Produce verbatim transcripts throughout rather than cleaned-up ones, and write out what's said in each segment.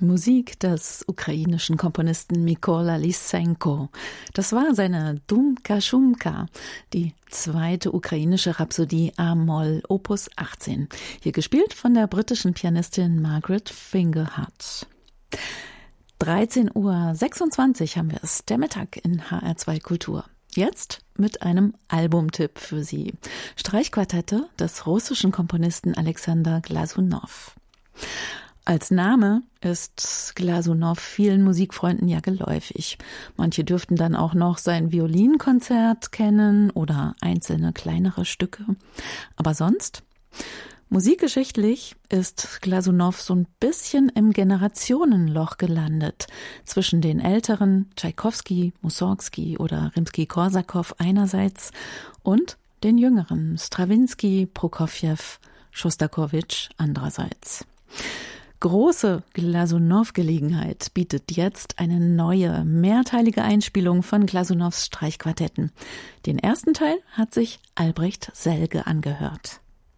Musik des ukrainischen Komponisten Mykola Lysenko. Das war seine Dumka Shumka, die zweite ukrainische Rhapsodie A-Moll, Opus achtzehn. Hier gespielt von der britischen Pianistin Margaret Fingerhut. dreizehn Uhr sechsundzwanzig haben wir es, der Mittag in H R zwei Kultur. Jetzt mit einem Albumtipp für Sie. Streichquartette des russischen Komponisten Alexander Glasunow. Als Name ist Glasunow vielen Musikfreunden ja geläufig. Manche dürften dann auch noch sein Violinkonzert kennen oder einzelne kleinere Stücke. Aber sonst? Musikgeschichtlich ist Glasunow so ein bisschen im Generationenloch gelandet. Zwischen den älteren Tschaikowski, Mussorgsky oder Rimski-Korsakow einerseits und den jüngeren Strawinski, Prokofjew, Schostakowitsch andererseits. Große Glasunow-Gelegenheit bietet jetzt eine neue, mehrteilige Einspielung von Glasunows Streichquartetten. Den ersten Teil hat sich Albrecht Selge angehört.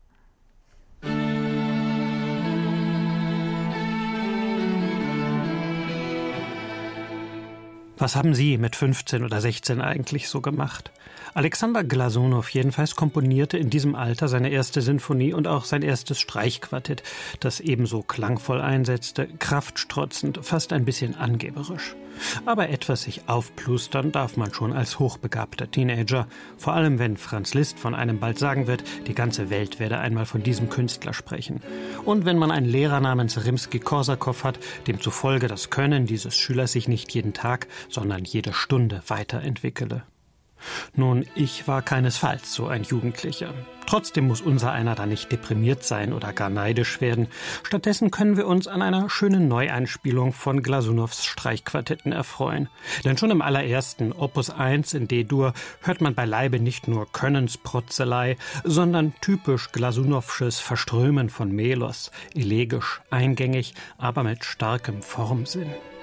Was haben Sie mit fünfzehn oder sechzehn eigentlich so gemacht? Alexander Glasunow jedenfalls komponierte in diesem Alter seine erste Sinfonie und auch sein erstes Streichquartett, das ebenso klangvoll einsetzte, kraftstrotzend, fast ein bisschen angeberisch. Aber etwas sich aufplustern darf man schon als hochbegabter Teenager, vor allem wenn Franz Liszt von einem bald sagen wird, die ganze Welt werde einmal von diesem Künstler sprechen. Und wenn man einen Lehrer namens Rimski-Korsakow hat, demzufolge das Können dieses Schülers sich nicht jeden Tag, sondern jede Stunde weiterentwickele. Nun, ich war keinesfalls so ein Jugendlicher. Trotzdem muss unser einer da nicht deprimiert sein oder gar neidisch werden. Stattdessen können wir uns an einer schönen Neueinspielung von Glasunows Streichquartetten erfreuen. Denn schon im allerersten Opus eins in D-Dur hört man beileibe nicht nur Könnensprotzelei, sondern typisch Glasunowsches Verströmen von Melos, elegisch, eingängig, aber mit starkem Formsinn.